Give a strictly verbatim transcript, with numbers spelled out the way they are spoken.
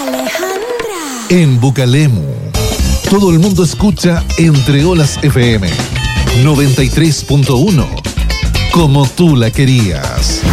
Alejandra. En Bucalemu, todo el mundo escucha Entre Olas F M noventa y tres punto uno, como tú la querías.